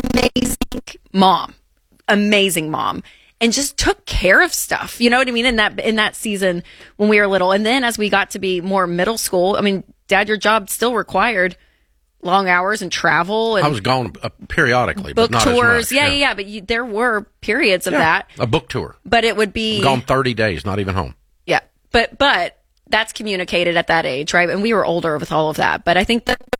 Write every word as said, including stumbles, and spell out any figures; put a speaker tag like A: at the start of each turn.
A: amazing mom, amazing mom, and just took care of stuff. You know what I mean? In that in that season when we were little, and then as we got to be more middle school, I mean, Dad, your job still required long hours and travel. And
B: I was gone uh, periodically,
A: book
B: but not
A: tours.
B: as much.
A: Yeah, yeah, yeah. But you, there were periods of
B: yeah.
A: that.
B: A book tour.
A: But it would be
B: I'm gone thirty days, not even home.
A: Yeah, but but that's communicated at that age, right? And we were older with all of that. But I think that the